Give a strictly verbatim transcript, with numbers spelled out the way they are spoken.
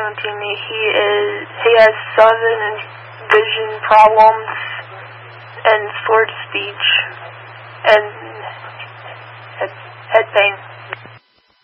seventeen. He is he has sudden and vision problems and slurred speech and head, head pain.